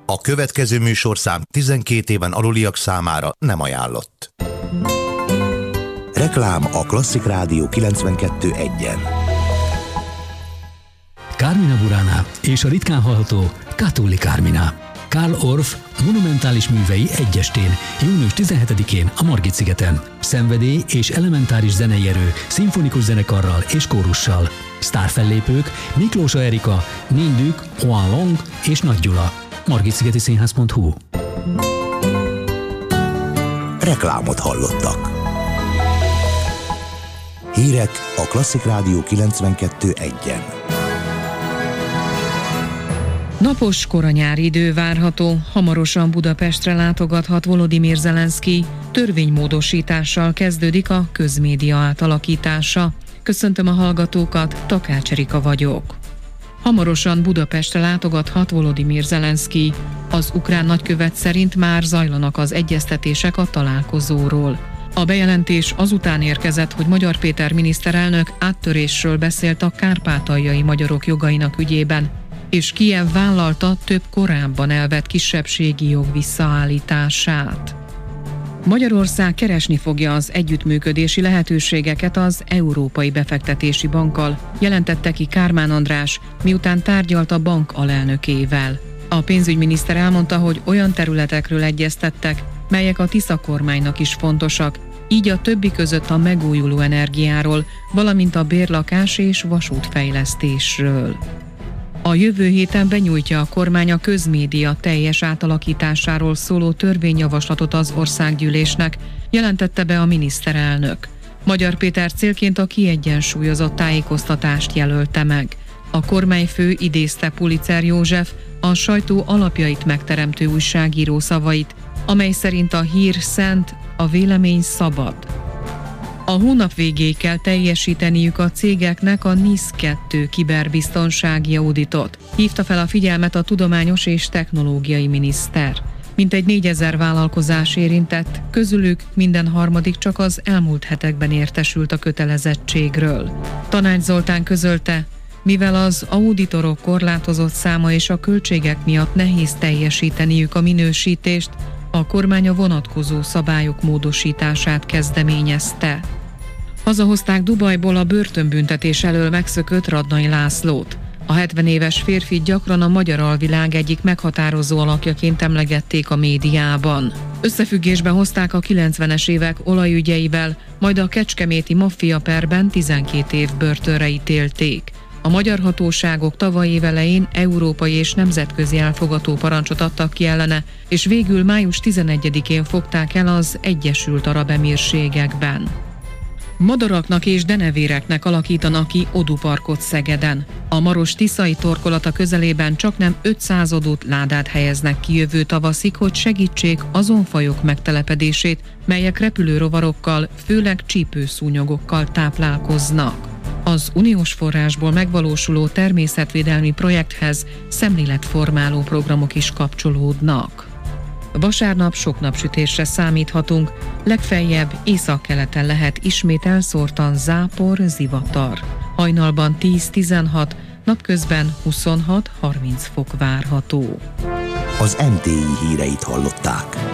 A következő műsorszám 12 éven aluliak számára nem ajánlott. Reklám a Klasszik Rádió 92.1-en. Carmina Burana és a ritkán hallható Catullus Carmina. Karl Orff monumentális művei egyestén, június 17-én a Margit-szigeten. Szenvedély és elementáris zenei erő, szimfonikus zenekarral és kórussal. Sztárfellépők Miklósa Erika, Nindük, Oan Long és Nagy Gyula. margitszigetiszínház.hu. Reklámot hallottak. Hírek a Klasszik Rádió 92.1-en. Napos koranyári idő várható, hamarosan Budapestre látogathat Volodymyr Zelenszkij, törvénymódosítással kezdődik a közmédia átalakítása. Köszöntöm a hallgatókat, Takács Erika vagyok. Hamarosan Budapestre látogathat Volodymyr Zelenszkij. Az ukrán nagykövet szerint már zajlanak az egyeztetések a találkozóról. A bejelentés azután érkezett, hogy Magyar Péter miniszterelnök áttörésről beszélt a kárpátaljai magyarok jogainak ügyében, és Kijev vállalta több korábban elvett kisebbségi jog visszaállítását. Magyarország keresni fogja az együttműködési lehetőségeket az Európai Befektetési Bankkal, jelentette ki Kármán András, miután tárgyalt a bank alelnökével. A pénzügyminiszter elmondta, hogy olyan területekről egyeztettek, melyek a Tisza kormánynak is fontosak, így a többi között a megújuló energiáról, valamint a bérlakás és vasútfejlesztésről. A jövő héten benyújtja a kormány a közmédia teljes átalakításáról szóló törvényjavaslatot az országgyűlésnek, jelentette be a miniszterelnök. Magyar Péter célként a kiegyensúlyozott tájékoztatást jelölte meg. A kormányfő idézte Pulitzer József, a sajtó alapjait megteremtő újságíró szavait, amely szerint a hír szent, a vélemény szabad. A hónap végéig kell teljesíteniük a cégeknek a NIS-2 kiberbiztonsági auditot, hívta fel a figyelmet a tudományos és technológiai miniszter. Mintegy 4000 vállalkozás érintett, közülük minden harmadik csak az elmúlt hetekben értesült a kötelezettségről. Tanács Zoltán közölte, mivel az auditorok korlátozott száma és a költségek miatt nehéz teljesíteniük a minősítést, a kormány a vonatkozó szabályok módosítását kezdeményezte. Hazahozták Dubajból a börtönbüntetés elől megszökött Radnai Lászlót. A 70 éves férfit gyakran a magyar alvilág egyik meghatározó alakjaként emlegették a médiában. Összefüggésbe hozták a 90-es évek olajügyeivel, majd a kecskeméti maffiaperben 12 év börtönre ítélték. A magyar hatóságok tavaly év elején európai és nemzetközi elfogató parancsot adtak ki ellene, és végül május 11-én fogták el az Egyesült Arab Emírségekben. Madaraknak és denevéreknek alakítanak ki oduparkot Szegeden. A Maros-Tiszai torkolata közelében csaknem 500 odút ládát helyeznek ki jövő tavaszig, hogy segítsék azon fajok megtelepedését, melyek repülőrovarokkal, főleg csípőszúnyogokkal táplálkoznak. Az uniós forrásból megvalósuló természetvédelmi projekthez szemléletformáló programok is kapcsolódnak. Vasárnap sok napsütésre számíthatunk, legfeljebb északkeleten lehet ismét elszórtan zápor, zivatar. Hajnalban 10-16, napközben 26-30 fok várható. Az MTI híreit hallották.